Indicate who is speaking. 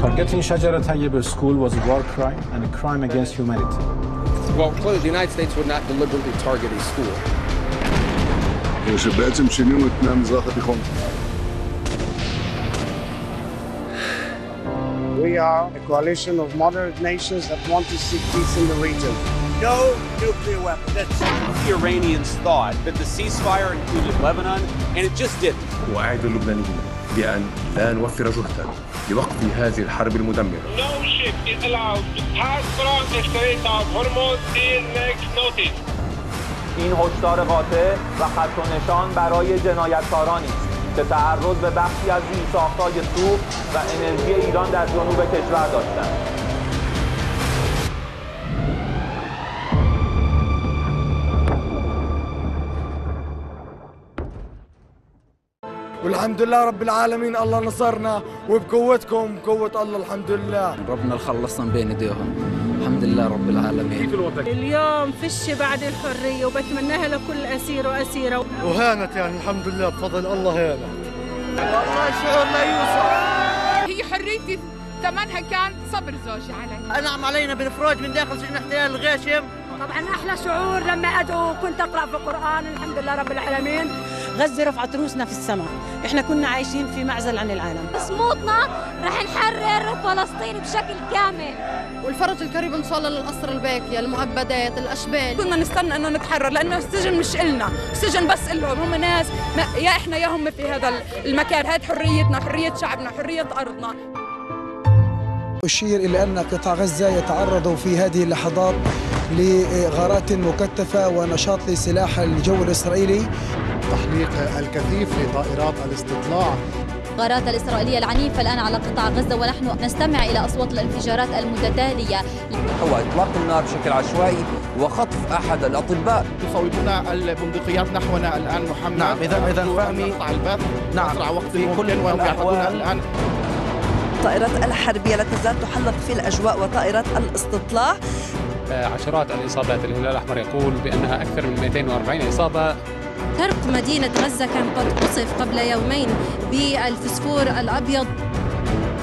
Speaker 1: Targeting Shajara Tayyib school was a war crime and a crime against humanity.
Speaker 2: Well, clearly the United States would not deliberately target a school.
Speaker 3: שבעצם שינינו את פני המזרח התיכון.
Speaker 4: We are a coalition of moderate nations that want to see peace in the region.
Speaker 5: No nuclear weapons. That's the Iranians thought that the ceasefire included Lebanon, and it just didn't.
Speaker 6: وأعد اللبنانيين بأن لا نوفر جهدا لوقف هذه الحرب المدمرة.
Speaker 7: No ship is allowed to pass from the Strait of Hormuz till next notice.
Speaker 8: این هشدار قاطع و خط و نشان برای جنایتکارانی است که تعرض به بخشی از زیرساخت‌های سوخت و انرژی ایران در جنوب کشور داشتند.
Speaker 9: والحمد لله رب العالمين الله نصرنا وبقوتكم قوة الله الحمد لله
Speaker 10: ربنا خلصنا بين ايديهم الحمد لله رب العالمين.
Speaker 11: اليوم فش بعد الحرية وبتمناها لكل أسير وأسيرة.
Speaker 9: وهانت يعني الحمد لله بفضل الله هانت. والله شعور لا يوصف.
Speaker 12: هي حريتي ثمنها كان صبر زوجي علي.
Speaker 13: أنعم علينا بالإفراج من داخل سجن احتلال الغاشم.
Speaker 11: طبعا أحلى شعور لما أدعو وكنت أقرأ في القرآن الحمد لله رب العالمين.
Speaker 14: غزة رفعت رؤوسنا في السماء، احنا كنا عايشين في معزل عن العالم.
Speaker 15: صمودنا رح نحرر فلسطين بشكل كامل.
Speaker 16: والفرج القريب ان شاء الله للاسرى الباكيه، المؤبدات، الاشبال.
Speaker 12: كنا نستنى انه نتحرر لانه السجن مش إلنا، السجن بس إلهم، هم ناس يا احنا يا هم في هذا المكان، هذه حريتنا، حرية شعبنا، حرية ارضنا.
Speaker 17: أشير إلى أن قطاع غزة يتعرض في هذه اللحظات لغارات مكثفة ونشاط لسلاح الجو الإسرائيلي.
Speaker 18: تحليق الكثيف لطائرات الاستطلاع.
Speaker 19: الغارات الإسرائيلية العنيفة الآن على قطاع غزة ونحن نستمع إلى أصوات الانفجارات المتتالية.
Speaker 20: هو إطلاق النار بشكل عشوائي وخطف أحد الأطباء.
Speaker 3: يصوبون البندقيات نحونا الآن محمد.
Speaker 10: نعم إذا فهمي
Speaker 3: نعم أسرع وقت ممكن وهم يعتقدون الآن.
Speaker 4: الطائرات الحربية لا تزال تحلق في الأجواء وطائرات الاستطلاع.
Speaker 6: عشرات الإصابات، الهلال الأحمر يقول بأنها أكثر من 240 إصابة.
Speaker 12: شرق مدينة غزة كان قد قصف قبل يومين بالفسفور الأبيض.